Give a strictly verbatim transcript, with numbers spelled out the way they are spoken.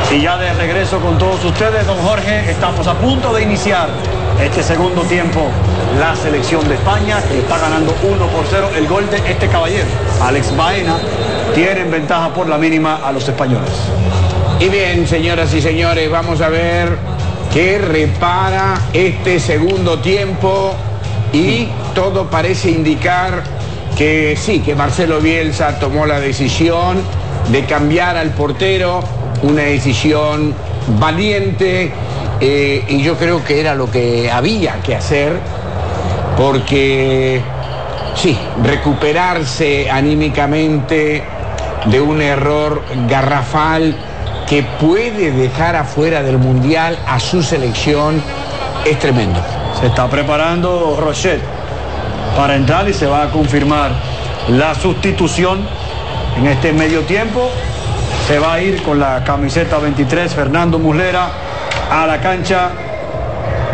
Y ya de regreso con todos ustedes, don Jorge, estamos a punto de iniciar este segundo tiempo. La selección de España, que está ganando uno por cero, el gol de este caballero, Alex Baena, tiene en ventaja por la mínima a los españoles. Y bien, señoras y señores, vamos a ver qué repara este segundo tiempo y todo parece indicar que sí, que Marcelo Bielsa tomó la decisión de cambiar al portero, una decisión valiente, eh, y yo creo que era lo que había que hacer, porque sí, recuperarse anímicamente de un error garrafal que puede dejar afuera del Mundial a su selección es tremendo. Se está preparando Rochet para entrar y se va a confirmar la sustitución en este medio tiempo. Se va a ir con la camiseta veintitrés Fernando Muslera a la cancha